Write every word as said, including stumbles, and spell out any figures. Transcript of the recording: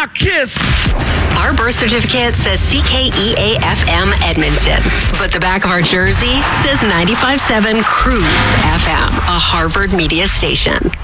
Rock Kiss. Our birth certificate says C K E A F M Edmonton, but the back of our jersey says ninety-five point seven Cruise F M, a Harvard media station.